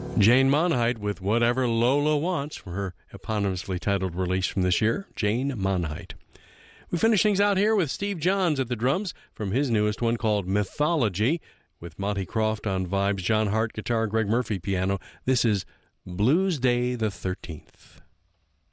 Jane Monheit with Whatever Lola Wants from her eponymously titled release from this year, Jane Monheit. We finish things out here with Steve Johns at the drums from his newest one called Mythology, with Monty Croft on vibes, John Hart guitar, Greg Murphy piano. This is Blues Day the 13th.